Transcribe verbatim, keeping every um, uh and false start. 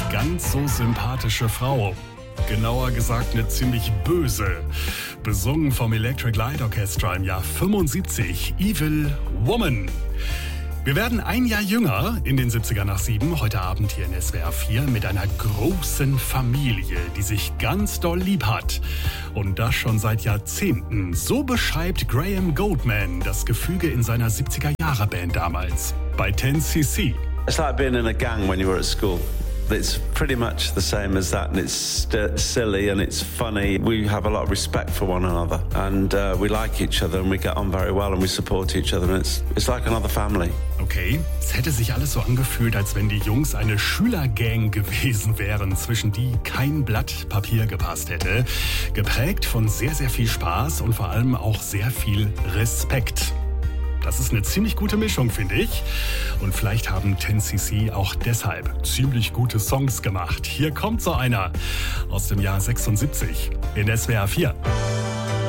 ganz so sympathische Frau. Genauer gesagt eine ziemlich böse. Besungen vom Electric Light Orchestra im Jahr fünfundsiebzig, Evil Woman. Wir werden ein Jahr jünger in den siebziger nach sieben, heute Abend hier in S W R vier, mit einer großen Familie, die sich ganz doll lieb hat. Und das schon seit Jahrzehnten. So beschreibt Graham Goldman das Gefüge in seiner siebziger-Jahre-Band damals. Bei ten C C. It's like being in a gang when you were at school. It's pretty much the same as that, and it's st- silly and it's funny. We have a lot of respect for one another, and uh, we like each other, and we get on very well, and we support each other, and it's it's like another family. Okay, es hätte sich alles so angefühlt, als wenn die Jungs eine Schülergang gewesen wären, zwischen die kein Blatt Papier gepasst hätte. Geprägt von sehr, sehr viel Spaß und vor allem auch sehr viel Respekt. Das ist eine ziemlich gute Mischung, finde ich. Und vielleicht haben ten C C auch deshalb ziemlich gute Songs gemacht. Hier kommt so einer aus dem Jahr sechsundsiebzig in S W R vier.